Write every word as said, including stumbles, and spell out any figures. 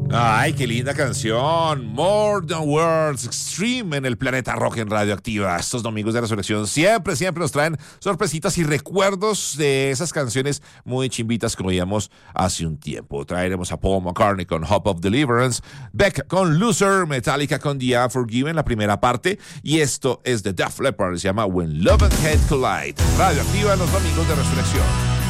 Ay, qué linda canción. More Than Words, Extreme en el Planeta Rock en Radioactiva. Estos domingos de resurrección siempre, siempre nos traen sorpresitas y recuerdos de esas canciones muy chimbitas que oíamos hace un tiempo. Traeremos a Paul McCartney con Hope of Deliverance, Beck con Loser, Metallica con The Unforgiven, la primera parte. Y esto es de Def Leppard, se llama When Love and Hate Collide. Radioactiva en los domingos de resurrección.